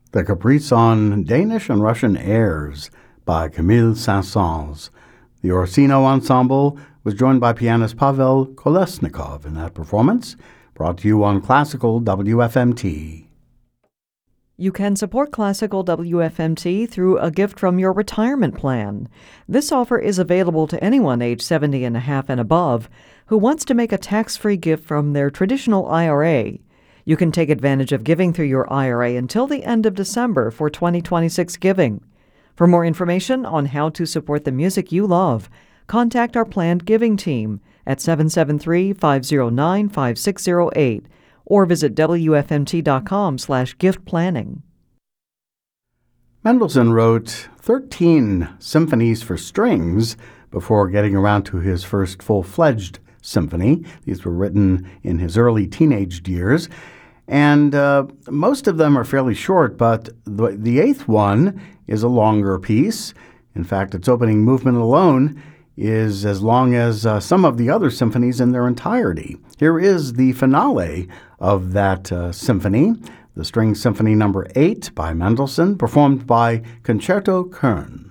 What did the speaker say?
The Caprice on Danish and Russian Airs by Camille Saint-Saëns. The Orsino Ensemble was joined by pianist Pavel Kolesnikov in that performance, brought to you on Classical WFMT. You can support Classical WFMT through a gift from your retirement plan. This offer is available to anyone age 70 and a half and above who wants to make a tax-free gift from their traditional IRA. You can take advantage of giving through your IRA until the end of December for 2026 giving. For more information on how to support the music you love, contact our planned giving team at 773-509-5608 or visit wfmt.com/gift planning. Mendelssohn wrote 13 symphonies for strings before getting around to his first full-fledged symphony. These were written in his early teenage years, and most of them are fairly short, but the eighth one is a longer piece. In fact, its opening movement alone is as long as some of the other symphonies in their entirety. Here is the finale of that symphony, the String Symphony No. 8 by Mendelssohn, performed by Concerto Köln.